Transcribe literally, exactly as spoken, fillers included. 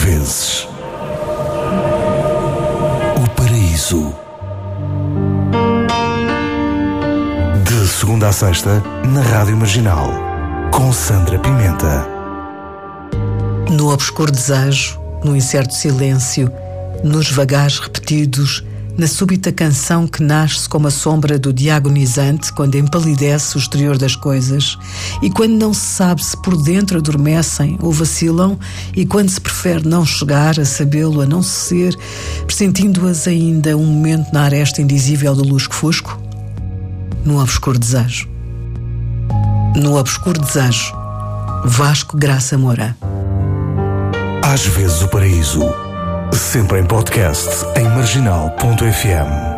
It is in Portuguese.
vezes. O paraíso. De segunda a sexta, na Rádio Marginal, com Sandra Pimenta. No obscuro desejo, no incerto silêncio, nos vagares repetidos, na súbita canção que nasce como a sombra do dia agonizante quando empalidece o exterior das coisas, e quando não se sabe se por dentro adormecem ou vacilam, e quando se prefere não chegar a sabê-lo, a não ser, pressentindo-as ainda um momento na aresta indizível do lusco-fusco? No obscuro desejo. No obscuro desejo, Vasco Graça Moura. Às vezes o paraíso. Sempre em podcast em marginal ponto f m.